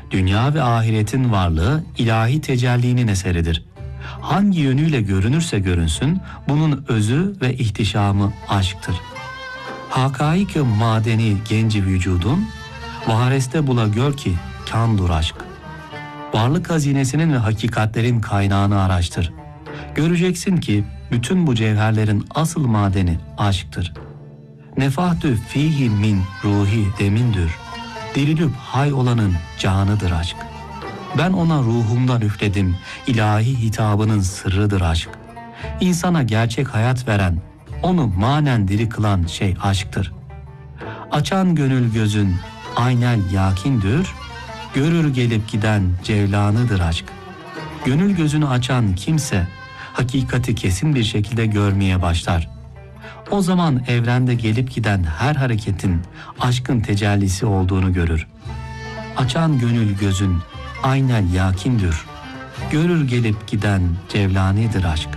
Dünya ve ahiretin varlığı ilahi tecellinin eseridir. Hangi yönüyle görünürse görünsün, bunun özü ve ihtişamı aşktır. Hakaik-ı madeni genci vücudun, vahareste bula gör ki kândur aşk. Varlık hazinesinin ve hakikatlerin kaynağını araştır. Göreceksin ki bütün bu cevherlerin asıl madeni aşktır. Nefahtü fihi min ruhi demindür. Dirilüp hay olanın canıdır aşk. Ben ona ruhumdan üfledim, ilahi hitabının sırrıdır aşk. İnsana gerçek hayat veren, onu manen diri kılan şey aşktır. Açan gönül gözün aynen yakindür, görür gelip giden cevlanıdır aşk. Gönül gözünü açan kimse, hakikati kesin bir şekilde görmeye başlar. O zaman evrende gelip giden her hareketin aşkın tecellisi olduğunu görür. Açan gönül gözün aynen yakindür, görür gelip giden cevlanidir aşk.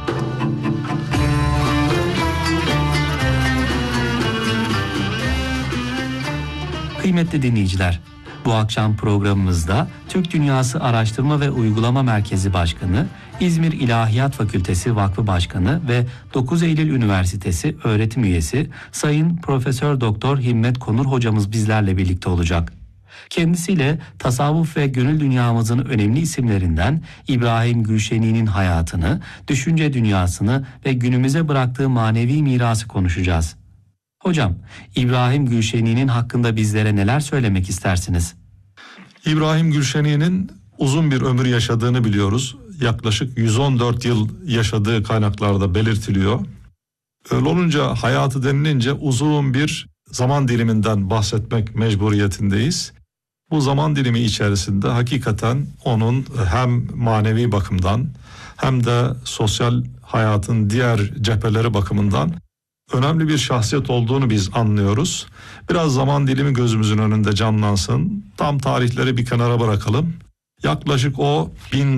Kıymetli dinleyiciler, bu akşam programımızda Türk Dünyası Araştırma ve Uygulama Merkezi Başkanı, İzmir İlahiyat Fakültesi Vakfı Başkanı ve 9 Eylül Üniversitesi öğretim üyesi Sayın Profesör Doktor Himmet Konur hocamız bizlerle birlikte olacak. Kendisiyle tasavvuf ve gönül dünyamızın önemli isimlerinden İbrahim Gülşeni'nin hayatını, düşünce dünyasını ve günümüze bıraktığı manevi mirası konuşacağız. Hocam, İbrahim Gülşeni'nin hakkında bizlere neler söylemek istersiniz? İbrahim Gülşeni'nin uzun bir ömür yaşadığını biliyoruz. Yaklaşık 114 yıl yaşadığı kaynaklarda belirtiliyor. Öyle olunca hayatı denilince uzun bir zaman diliminden bahsetmek mecburiyetindeyiz. Bu zaman dilimi içerisinde hakikaten onun hem manevi bakımdan hem de sosyal hayatın diğer cepheleri bakımından önemli bir şahsiyet olduğunu biz anlıyoruz. Biraz zaman dilimi gözümüzün önünde canlansın. Tam tarihleri bir kenara bırakalım. Yaklaşık o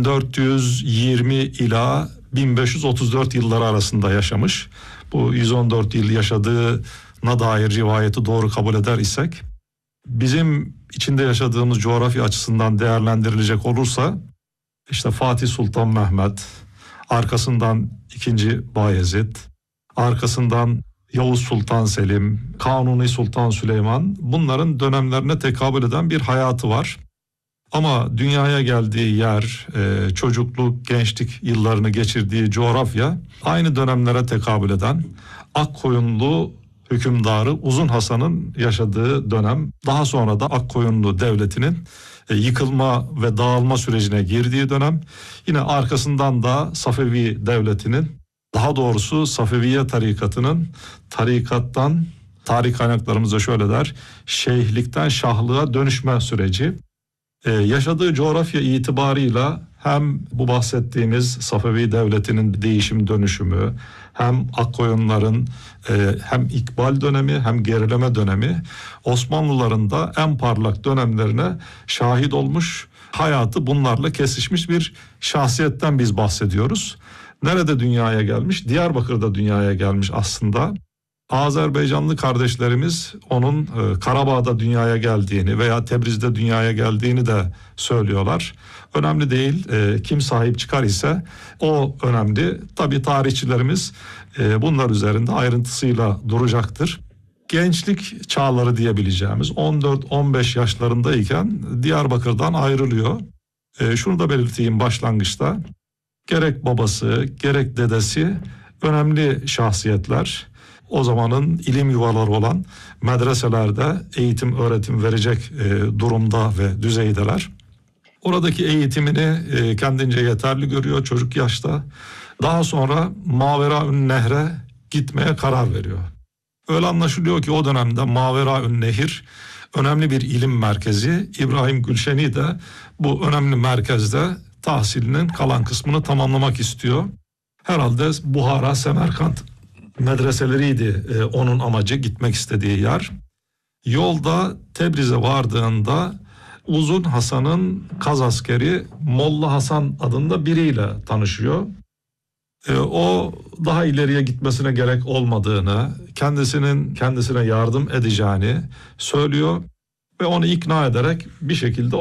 1420 ila 1534 yılları arasında yaşamış. Bu 114 yıl yaşadığına dair rivayeti doğru kabul eder isek, bizim içinde yaşadığımız coğrafya açısından değerlendirilecek olursa, işte Fatih Sultan Mehmet, arkasından 2. Bayezid, arkasından Yavuz Sultan Selim, Kanuni Sultan Süleyman, bunların dönemlerine tekabül eden bir hayatı var. Ama dünyaya geldiği yer, çocukluk, gençlik yıllarını geçirdiği coğrafya aynı dönemlere tekabül eden Akkoyunlu hükümdarı Uzun Hasan'ın yaşadığı dönem. Daha sonra da Akkoyunlu devletinin yıkılma ve dağılma sürecine girdiği dönem. Yine arkasından da Safevi devletinin, daha doğrusu Safeviye tarikatının tarikattan, tarih kaynaklarımızda şöyle der, şeyhlikten şahlığa dönüşme süreci. Yaşadığı coğrafya itibarıyla hem bu bahsettiğimiz Safevi devletinin değişim dönüşümü, hem Akkoyunların hem ikbal dönemi hem gerileme dönemi, Osmanlıların da en parlak dönemlerine şahit olmuş, hayatı bunlarla kesişmiş bir şahsiyetten biz bahsediyoruz. Nerede dünyaya gelmiş? Diyarbakır'da dünyaya gelmiş aslında. Azerbaycanlı kardeşlerimiz onun Karabağ'da dünyaya geldiğini veya Tebriz'de dünyaya geldiğini de söylüyorlar. Önemli değil, kim sahip çıkar ise o önemli. Tabii tarihçilerimiz bunlar üzerinde ayrıntısıyla duracaktır. Gençlik çağları diyebileceğimiz 14-15 yaşlarındayken Diyarbakır'dan ayrılıyor. Şunu da belirteyim başlangıçta. Gerek babası gerek dedesi önemli şahsiyetler. O zamanın ilim yuvaları olan medreselerde eğitim öğretim verecek durumda ve düzeydeler. Oradaki eğitimini kendince yeterli görüyor çocuk yaşta. Daha sonra Maveraün Nehre gitmeye karar veriyor. Öyle anlaşılıyor ki o dönemde Maveraün Nehir önemli bir ilim merkezi. İbrahim Gülşeni de bu önemli merkezde tahsilinin kalan kısmını tamamlamak istiyor. Herhalde Buhara, Semerkant medreseleriydi onun amacı, gitmek istediği yer. Yolda Tebriz'e vardığında Uzun Hasan'ın kaz askeri Molla Hasan adında biriyle tanışıyor. O daha ileriye gitmesine gerek olmadığını, kendisine yardım edeceğini söylüyor ve onu ikna ederek bir şekilde